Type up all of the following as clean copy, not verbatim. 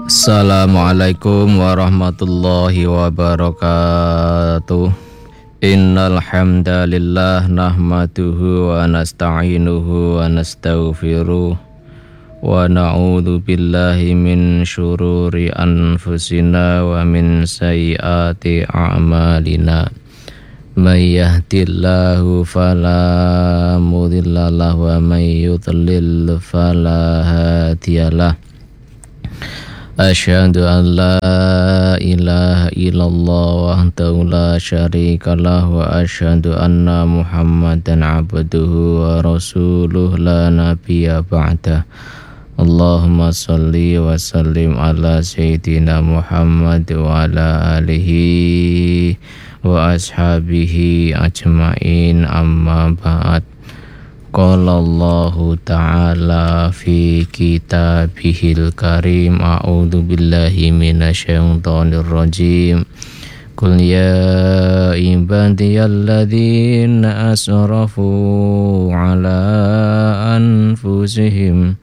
Assalamualaikum warahmatullahi wabarakatuh. Innal hamdalillah nahmaduhu wa nasta'inuhu wa nastaghfiruh wa na'udzu billahi min syururi anfusina wa min sayyiati a'malina. May yahdihillahu fala mudilla lahu wa may yudlil fala hadiyalah. Asyhadu an la ilaha illallah wahdahu la syarika lah wa asyhadu anna Muhammadan abduhu wa rasuluh la nabiyya ba'dah. Allahumma shalli wa sallim ala sayyidina Muhammad wa ala alihi wa ashabihi ajma'in, amma ba'd. Qala Allahu ta'ala fi kitabihil karim, a'udzu billahi minasyaitonir rajim. Qul ya ibadiyalladzina asrafu ala anfusihim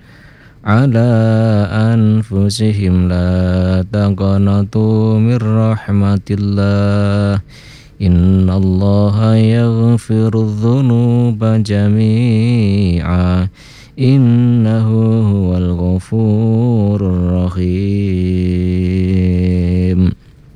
la taqnatu mir rahmatillah. Innallaha yaghfirudz dzunuba jami'a innahu huwal ghafurur rahim.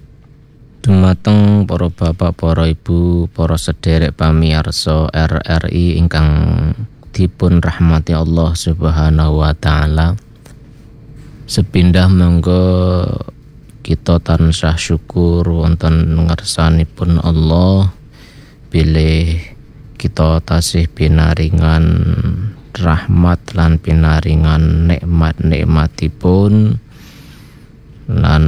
Dumateng para bapak, para ibu, para sederek pamirsa RRI ingkang dipun rahmati Allah Subhanahu wa taala. Sepindah monggo kita tansah syukur wonten ngarsanipun Allah bilih kita tasih pinaringan rahmat lan pinaringan nikmat-nikmatipun, lan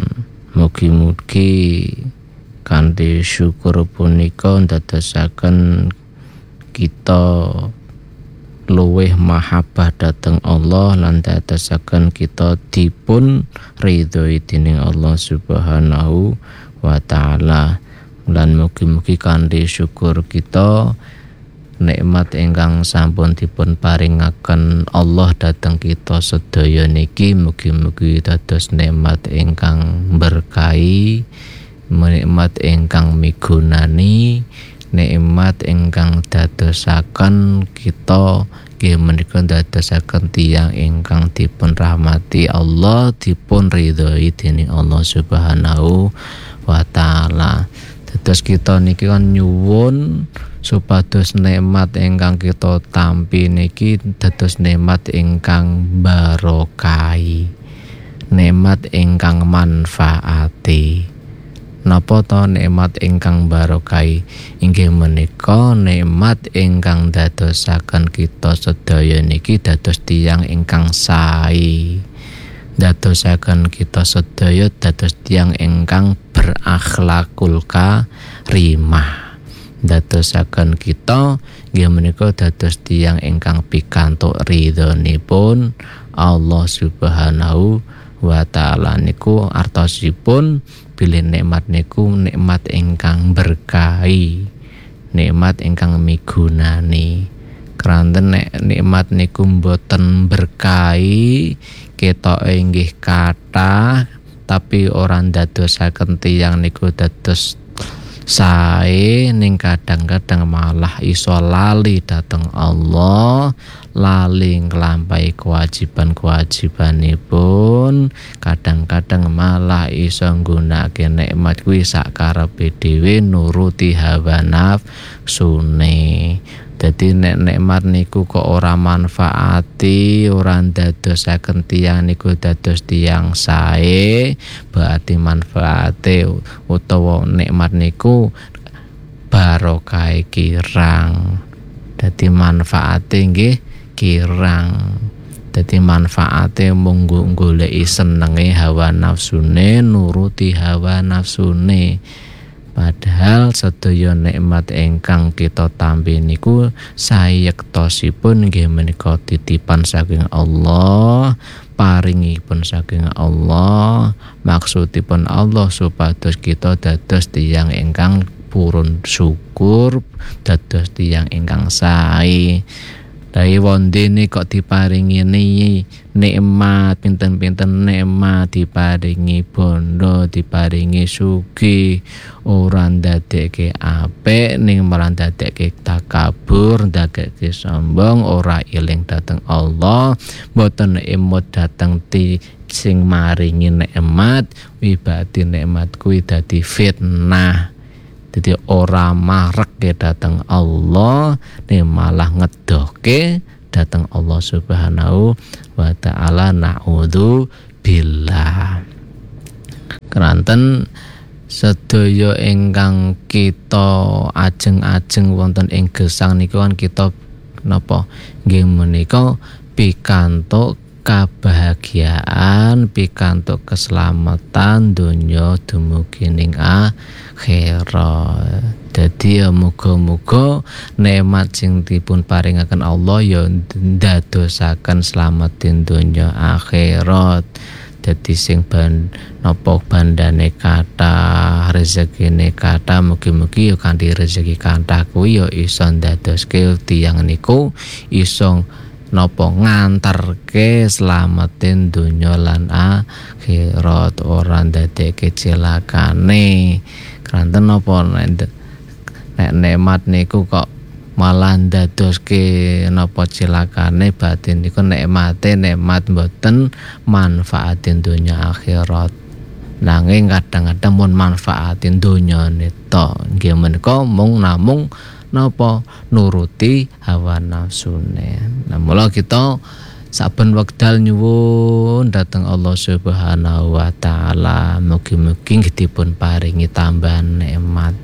mugi-mugi kanthi syukur punika ndadosaken kita luweh mahabbah dhateng Allah lan dadosaken kita dipun ridhoi dening Allah Subhanahu wa taala. Lan mugi-mugi kanthi syukur kita nikmat ingkang sampun dipun paringaken Allah dhateng kita sedaya niki mugi-mugi dados nikmat ingkang berkahi, nikmat ingkang migunani, nikmat ingkang dadosaken kita nggih menika dadosaken tiyang ingkang dipun rahmati Allah, dipun ridhoi dening Allah Subhanahu wa taala. Dados kita niki kan nyuwun supados nikmat ingkang kita tampi niki dados nikmat ingkang barokahi, nikmat ingkang manfaati. Napa to nikmat ingkang barokai? Inggih menika nikmat ingkang dadosaken kita sedaya niki dados tiyang ingkang sae, dadosaken kita sedaya dados tiyang ingkang berakhlakul karimah, dadosaken kita nggih menika dados tiyang ingkang pikantuk ridhonipun Allah Subhanahu wa taala. Niku artosipun bilih nikmat niku nikmat ingkang berkahi, nikmat ingkang migunani. Kranten nek nikmat niku mboten berkahi, ketoke inggih kathah tapi ora ndadosaken tiyang niku dados sae, ning kadang-kadang malah iso lali dhateng Allah, lali nglampahi kewajiban-kewajibanipun, kadang-kadang malah iso nggunakake nikmat kuwi sakarepe dhewe nuruti hawa nafsune. Dadi nek nikmat niku kok ora manfaati, ora ndadosaken tiyang niku dados tiyang sae, berarti manfaate utawa nikmat niku barokahe kirang. Dadi manfaate nggih kirang. Dadi manfaate mung goleki senenge hawa nafsune, nuruti hawa nafsune. Padahal sedaya nikmat ingkang kita tampi niku sayektosipun nggih menika titipan saking Allah, paringipun saking Allah, maksudipun Allah supados kita dados tiyang ingkang purun syukur, dados tiyang ingkang sae. Dai wondene kok diparingi nikmat, pinten-pinten nikmat, diparingi bondo, diparingi sugih, ora ndadekke apik ning malah ndadekke takabur, ndadekke sombong, ora eling dhateng Allah, mboten emot dhateng sing maringi nikmat, wibati nikmat kuwi dadi fitnah. Jadi ora marek datang Allah, nih malah ngedoke datang Allah Subhanahu wa Ta'ala. Na'udzu billah. Keranten sedaya ingkang kita ajeng-ajeng wonten ing gesang niku kan kita napa nggih menika pikantuk kabahagiaan, pikantuk keselamatan donya dumugi ning akhirat. Dadi muga-muga nikmat sing dipun paringaken Allah ya ndadosaken slametin donya akhirat. Dadi sing napa bandane kathah, rezekine kathah, mugi-mugi ya kanthi rezeki kathah kuwi ya iso ndadoske tiyang niku iso napa nganterke slametin donya lan akhirat, ora ndadekke cilakane. Kranten napa nek nikmat niku kok malah ndadoske napa cilakane, batin niku nikmat mboten manfaatin donya akhirat. Nanging kadang-kadang mun manfaatin donyane tok, nggih menika mung namung napa nuruti hawa nafsune. Nah, mula kita saben wekdal nyuwun dhateng Allah Subhanahu wa Ta'ala, mugi-mugi dipun paringi tambahan nikmat.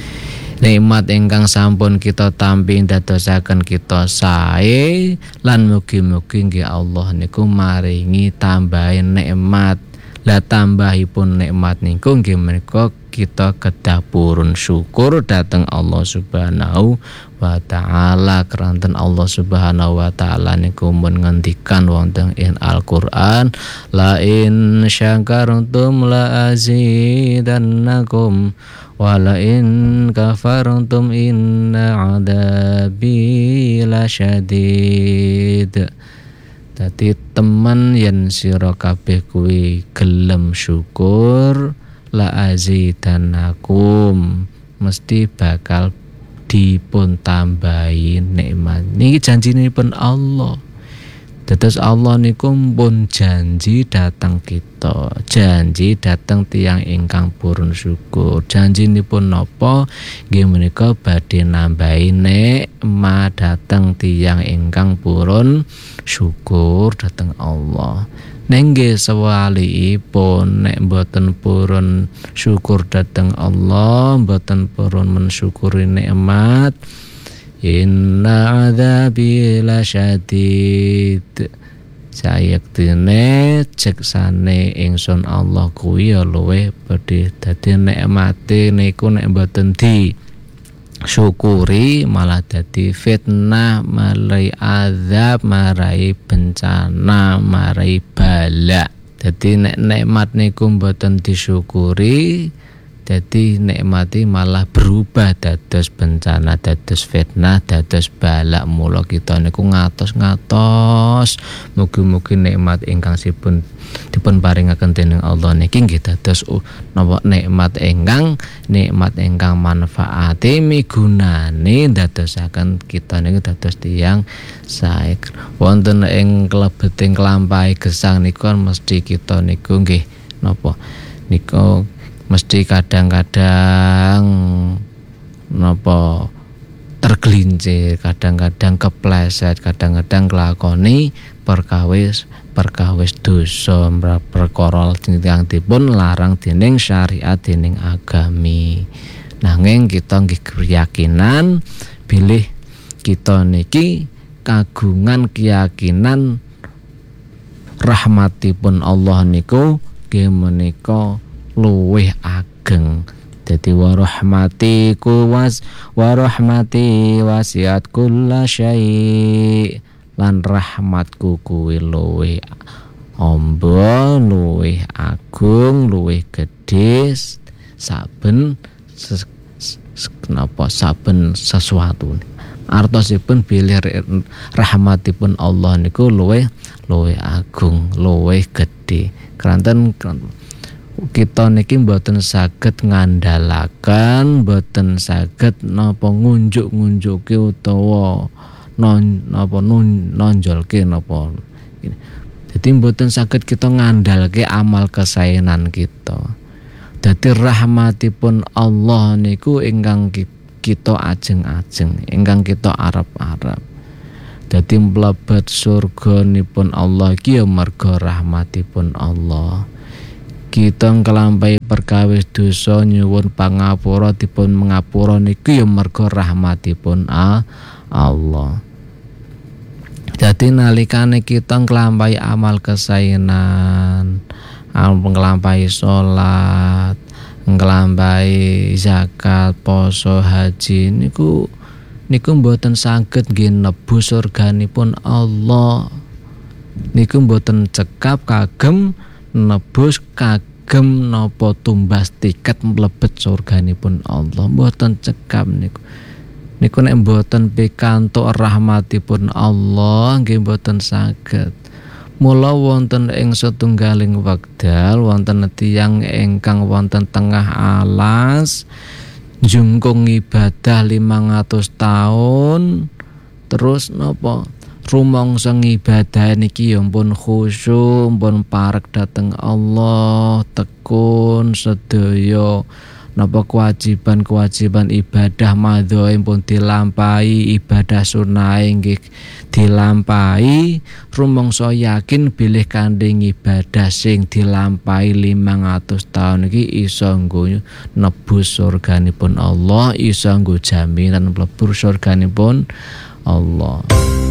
Nikmat ingkang sampun kita tampi dadosaken kita sae, lan mugi-mugi nggih Allah niku maringi tambahin nikmat. Lah tambahipun nikmat niku nggih menika kita kedah purun syukur dhateng Allah Subhanahu wa Ta'ala. Keranten Allah Subhanahu wa Ta'ala niku mun ngendikan wonten ing Al-Qur'an, la in syakartum la azidannakum wa la in kafartum inna adzabi lasyadid. Dadi temen yen sira kabeh kuwi gelem syukur, la azidannakum, mesti bakal dipun tambahi nikmat. Niki janjinipun Allah. Dados Allah niku pun janji datang kita, janji datang tiang ingkang purun syukur. Janjinipun napa? Nggih menika badhe nambahi nikmat datang tiang ingkang purun syukur datang Allah. Nengge sewaliipun nek mboten purun syukur datang Allah, mboten purun mensyukuri nikmat, inna adzabi lasyadid. Sayektine ceksane ingsun Allah kuwi ya luwih pedhe. Dadi nikmate niku nek mboten syukuri malah dadi fitnah, marai azab, marai bencana, marai bala. Dadi nek nikmat niku mboten disyukuri, dadi nikmati malah berubah dados bencana, dados fitnah, dados bala. Mula kita niku ngatos-ngatos mugi-mugi nikmat ingkang dipun paringaken dening Allah niki nggih dados napa nikmat ingkang manfaate migunani dadosaken kita niku dados tiyang sae. Wonten ing klebeting kelampahe gesang niku mesti kita niku nggih napa niku mesti kadang-kadang napa tergelincir, kadang-kadang kepleset, kadang-kadang nglakoni perkawis dosa, perkara ingkang dipun larang dening syariat, dening agami. Nanging kita nggih keyakinan bilih kita niki kagungan keyakinan rahmatipun Allah niku nggih menika luwih ageng. Dadi warahmati wasiat kulla syai', lan rahmatku kuwi luwih amba, luwih agung, luwih gedhe saben sesuatu. artosipun bilih rahmatipun Allah niku luwih agung, luwih gedhe. Kranten kita niki mboten saged ngandhalaken, mboten saged napa ngunjuk-ngunjuke utawa nonjolke napa. Jadi mboten saged kita ngandalke amal kesaenan kita. Dadi rahmatipun Allah niku ingkang kita ajeng-ajeng, ingkang kita arep-arep. Dadi mlebet surganipun Allah iki ya merga rahmatipun Allah. Kita nglampahi perkawis dosa nyuwun pangapura dipun mangapura niku ya merga rahmatipun Allah. Dadi nalikane kita nglampahi amal kesaenan, nglampahi salat, nglampahi zakat, poso, haji niku mboten saged nggih nebus surganipun Allah. Niku mboten cekap kagem nebus kagem napa tumbas tiket mlebet surganipun Allah, mboten cekap niku. Niku nek mboten pikantuk rahmatipun Allah nggih mboten saged. Mula wonten ing setunggaling wekdal wonten tiyang ingkang wonten tengah alas njungkung ibadah 500 taun terus napa rumangsa ibadah niki ya pun khusyuk, pun parek dhateng Allah, tekun sedaya napa kewajiban ibadah madhaim pun dilampahi, ibadah sunah nggih dilampahi, rumangsa yakin bilih kanthi ibadah sing dilampahi 500 taun iki isa nggo nebus surganipun Allah, isa nggo jaminan mlebu surganipun Allah.